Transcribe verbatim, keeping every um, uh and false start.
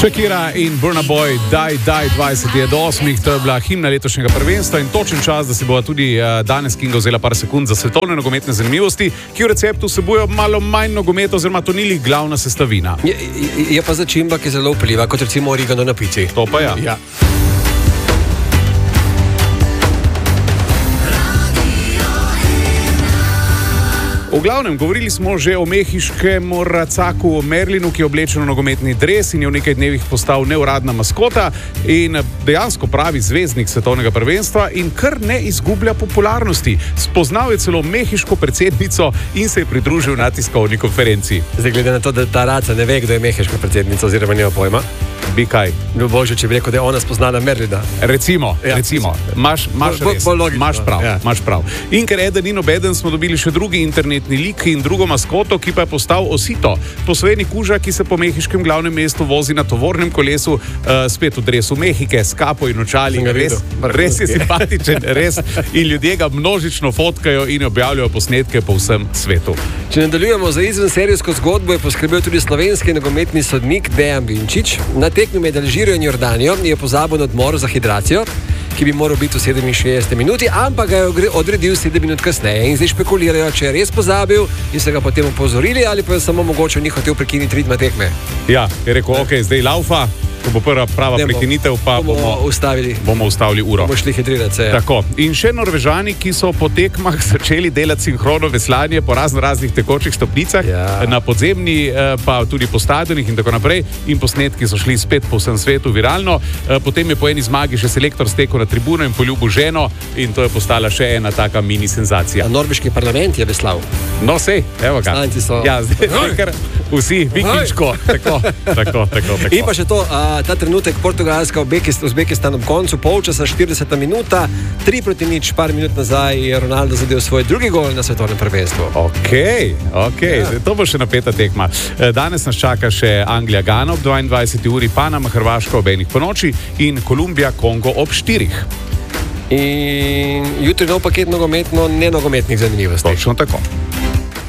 Shakira in Burna Boy, Daj, Daj, dvajset je do osmih, to je bila himna letošnjega prvenstva in točen čas, da si bo tudi uh, danes Kinga vzela par sekund za svetovne nogometne zanimivosti, ki v receptu vsebujejo malo manj nogometa, oziroma to ni glavna sestavina. Je, je, je pa začimba, ki je zelo vpliva, kot recimo origano na pici. To pa ja. ja. V glavnem, govorili smo že o mehiškem racaku Merlinu, ki je oblečen v nogometni dres in je v nekaj dnevih postal neuradna maskota in dejansko pravi zvezdnik svetovnega prvenstva in kar ne izgublja popularnosti. Spoznal je celo mehiško predsednico in se je pridružil na tiskovni konferenci. Zdaj, glede na to, da ta raca ne ve, kdo je mehiška predsednica oziroma nima pojma. Bi kaj? No, bože, če bi rekel, da je ona spoznala Merlina. Recimo, ja, recimo. Maš, maš, bo, bo, bo maš prav, ja. maš prav. In ker eden in obeden smo dobili še drugi internetni lik in drugo maskoto, ki pa je postal Osito. Posvojeni kuža, ki se po mehiškem glavnem mestu vozi na tovornem kolesu, uh, spet v dresu Mehike, s kapo in očali. Res, res je simpatičen, res. In ljudje ga množično fotkajo in objavljajo posnetke po vsem svetu. Če nadaljujemo za izvenserijsko zgodbo, je poskrbel tudi slovenski nogometni sodnik Dejan Vinčič. Na tekmi med Alžirijo in Jordanijo je pozabil na odmor za hidracijo, ki bi moral biti v sedeminšestdeseti minuti, ampak ga je odredil sedem minut kasneje. In zdaj špekulirajo, če je res pozabil in se ga potem opozorili, ali pa je samo mogoče ni hotel prekiniti ritma tekme. Ja, je rekel, ok, zdaj laufa, ko bo prva prava Demo, prekinitev, pa bomo, bomo, ustavili. bomo ustavili uro. Bomo šli hidrirati se. Tako. In še Norvežani, ki so po tekmah začeli delati sinhrono veslanje po razno raznih tekočih stopnicah, ja. na podzemni, pa tudi po stadionih in tako naprej. In posnetki so šli spet po vsem svetu viralno. Potem je po eni zmagi še selektor stekel na tribuno in poljubil ženo in to je postala še ena taka mini senzacija. A norveški parlament je veslal. No, sej, evo ga. Znanci so. Ja, zdaj kar vsi, vikinško. Tako, tako, tako, tako. In pa še to, a, ta trenutek Portugalska Uzbekistan ob koncu polčasa, štirideseta minuta, tri proti nič, par minut nazaj je Ronaldo zadel svoj drugi gol na svetovnem prvenstvu. Ok, ok, ja. To bo še napeta tekma. Danes nas čaka še Anglija Gana ob dvaindvajseti uri, Panama Hrvaška ob enih ponoči in Kolumbija Kongo ob štirih. In jutri nov paket nogometno, nenogometnih zanimivosti. Točno tako.